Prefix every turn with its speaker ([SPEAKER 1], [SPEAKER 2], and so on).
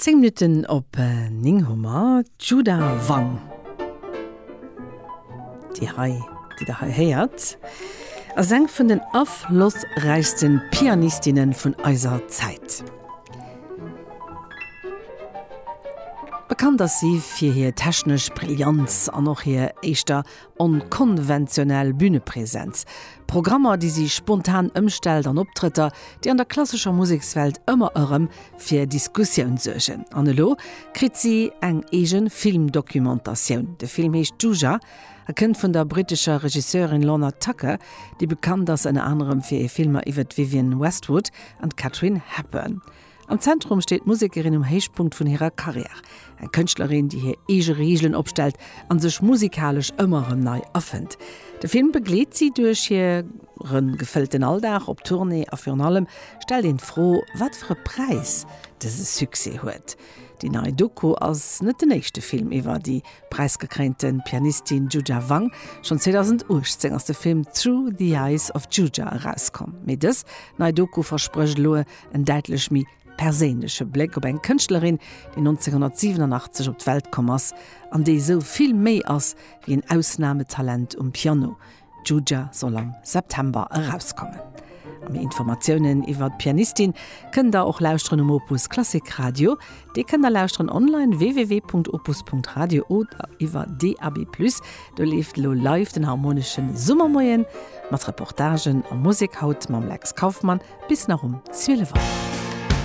[SPEAKER 1] 10 Minuten op Ninghummer Judah Wang. Die da heiert, als eng vun den aflosreichsten Pianistinnen vun eiser Zeit. Bekannt dass sie fir hier technisch Brillanz an noch hier eischter unkonventionell Bühnepräsenz. Programmer, die sie spontan ëmstellt an Optritter, die an der klassischer Musikswelt ëmmer ërem fir Diskussioun sechen. Anlo krit sie eng egen Filmdokumentatioun. De Film heecht Judah, erkennt vun der britischer Regisseurin Lorna Tucker, die bekannt ass en anderem fir e Filmer iwwer Vivienne Westwood und Katharine Hepburn. Am Zentrum steht Musikerin am Heichpunkt vun ihrer Karriere. Eine Künstlerin, die hier ege Regeln opstellt an sech musikalisch ëmmerem neu öffnet. Der Film begleitet sie durch ihren gefällten Alltag op Tournee auf allem, stellt ihn froh, wat für Preis dieses Succès huet. Die neue Doku als net der nächste Film iwwer die preisgekränten Pianistin Judah Wang schon 2018 aus der Film Through the Eyes of Judah herauskom. Mit des neue Doku versprücht loe en deitlich mi persönliche Blick op eng Künstlerin, die 1987 op d'Welt kom ass, an déi so viel méi ass wie ein Ausnahmetalent Piano. Judah soll am September herauskommen. Am Informationen iwwer Pianistin können da auch lausren Opus Klassik Radio. Die können da lausren online www.opus.radio oder iwwer DAB+. Da lief lo live den harmonischen Sommermoien, mat Reportagen am Musikhaut mam Lex Kaufmann bis nach 12 Uhr.